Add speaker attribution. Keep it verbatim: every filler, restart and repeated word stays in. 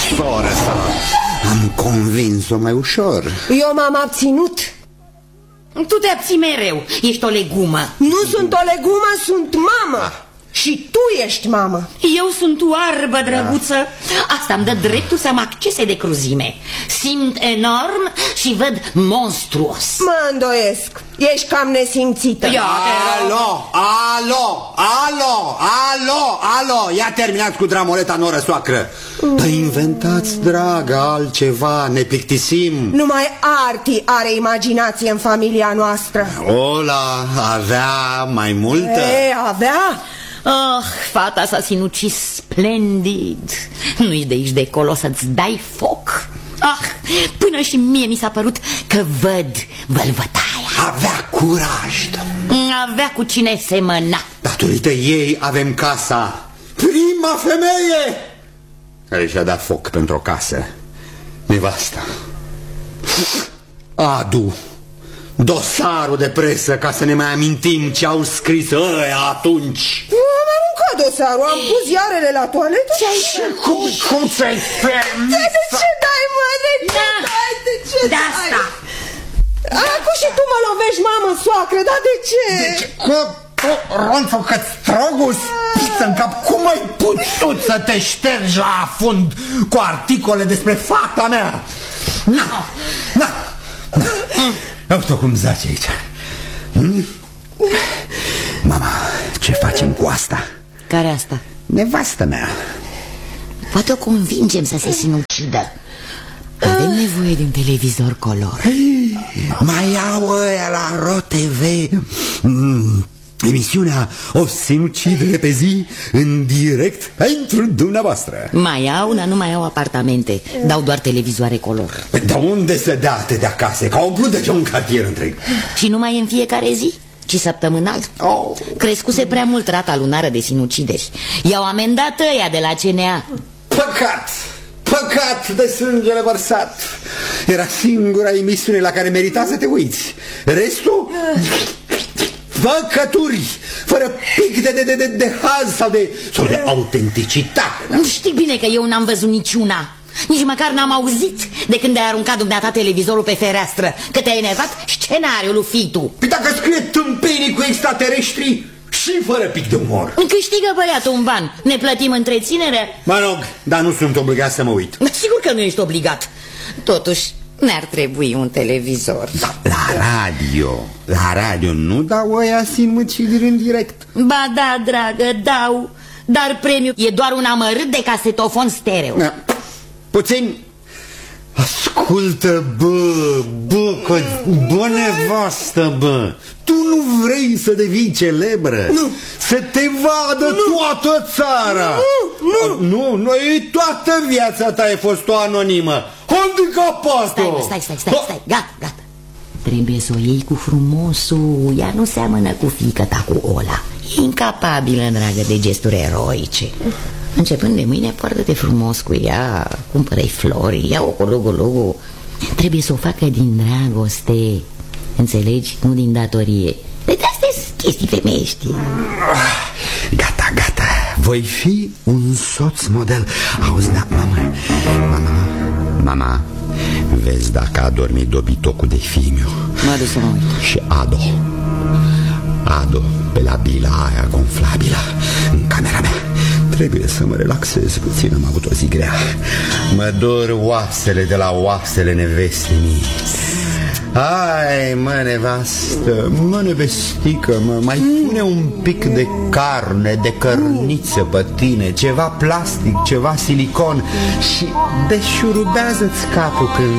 Speaker 1: soră sa. Am convins-o mai ușor.
Speaker 2: Eu m-am abținut.
Speaker 3: Tu te abții mereu, ești o legumă.
Speaker 2: Nu sunt o legumă, sunt mamă. ah. Și tu ești mamă.
Speaker 3: Eu sunt oarbă, drăguță. da. Asta îmi dă dreptul să am accese de cruzime. Simt enorm și văd monstruos.
Speaker 2: Mă îndoiesc, ești cam nesimțită.
Speaker 3: Ia,
Speaker 1: alo, alo, alo, alo, alo. Ia terminați cu dramoleta, noră soacră. mm. Dar inventați, dragă, altceva, ne plictisim.
Speaker 2: Numai Arti are imaginație în familia noastră.
Speaker 1: Ola avea mai multă?
Speaker 2: E, avea?
Speaker 3: Oh, fata s-a sinucis splendid. Nu-i de aici de acolo să-ți dai foc. Ah, până și mie mi s-a părut că văd vălvătaia.
Speaker 1: Avea curaj.
Speaker 3: Avea cu cine semăna.
Speaker 1: Datorită ei avem casa. Prima femeie care și-a dat foc pentru o casă. Nevasta. Adu dosarul de presă ca să ne mai amintim ce au scris ăia atunci.
Speaker 2: Am aruncat dosarul, am pus ziarele la toaletă.
Speaker 1: Ce cum, cum ți-ai permis?
Speaker 2: De ce dai, mă? De ce
Speaker 3: da.
Speaker 2: dai? De ce
Speaker 3: de
Speaker 2: dai?
Speaker 3: asta.
Speaker 2: Acum și tu mă lovești, mamă, soacră, dar de ce?
Speaker 1: De ce? Cu Ronțu, că-ți trag o spiță în cap. Cum ai putut să te ștergi la fund cu articole despre fata mea? Na, na, na. Uite cum zace aici. hmm? Mama, ce facem cu asta?
Speaker 3: Care asta?
Speaker 1: Nevastă mea.
Speaker 3: Poate o convingem să se sinucidă. Avem nevoie de un televizor color.
Speaker 1: Hey, mai au ăia la R O T V mm, emisiunea O sinucidere pe zi în direct pentru dumneavoastră.
Speaker 3: Mai au, dar nu mai au apartamente. Dau doar televizoare color.
Speaker 1: Dar unde se dea atâtea case? Că au umplut de ce un cartier întreg.
Speaker 3: Și nu mai în fiecare zi, ci săptămânal.
Speaker 1: oh.
Speaker 3: Crescuse prea mult rata lunară de sinucideri. I-au amendat ăia de la C N A.
Speaker 1: Păcat! Păcat de sângele vărsat. Era singura emisiune la care merita să te uiți. Restul... făcături, fără pic de, de, de, de, de haz sau de, sau de autenticitate.
Speaker 3: Știi bine că eu n-am văzut niciuna. Nici măcar n-am auzit de când ai aruncat dumneata televizorul pe fereastră, că te-ai enervat scenariul lui Fitu.
Speaker 1: Păi dacă scrie tâmpenii cu extraterestri și fără pic de umor.
Speaker 3: Câștigă băiatul un ban. Ne plătim întreținere?
Speaker 1: Mă rog, dar nu sunt obligat să mă uit.
Speaker 3: Sigur că nu ești obligat. Totuși, ne-ar trebui un televizor.
Speaker 1: Da, la radio, la radio nu dau ăia sinucideri în direct.
Speaker 3: Ba da, dragă, dau. Dar premiul e doar un amărât de casetofon stereo.
Speaker 1: Da. Puțin. Ascultă, bă, bă, că, bă, nevastă, bă, tu nu vrei să devii celebră?
Speaker 2: Nu.
Speaker 1: Să te vadă nu. toată țara.
Speaker 2: Nu, nu.
Speaker 1: Nu, nu, toată viața ta ai fost o anonimă. Handicapatul.
Speaker 3: Stai, stai, stai, stai, gata, gata. Trebuie să o iei cu frumosul. Ea nu seamănă cu fiică ta cu Ola. E incapabilă, dragă, de gesturi eroice. Începând de mâine, poartă-te frumos cu ea. Cumpără-i flori, ia-o cu lugu-lugu. Trebuie să o facă din dragoste. Înțelegi? Nu din datorie. Deci astea sunt chestii femeiești.
Speaker 1: Gata, gata. Voi fi un soț model. Auzi, da, mama, mama, mama, vezi dacă a dormit dobitocul de fiimiu.
Speaker 3: Mă duc să mă uit.
Speaker 1: Și Ado Ado pe la bila aia gonflabilă în camera mea. Trebuie să mă relaxez puțin, am avut o zi grea. Mă dor oasele de la oasele nevestii. Hai, mă, nevastă, mă, nevestică, mă, mai pune un pic de carne, de cărniță pe tine, ceva plastic, ceva silicon și deșurubează-ți capul când